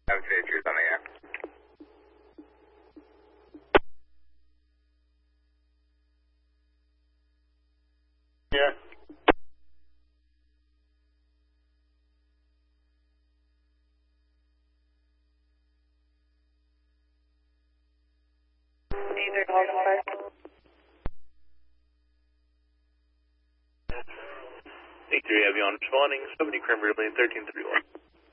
today, truth on the air. Yeah. Victory Avion responding, 70 Cranberry Lane 1331.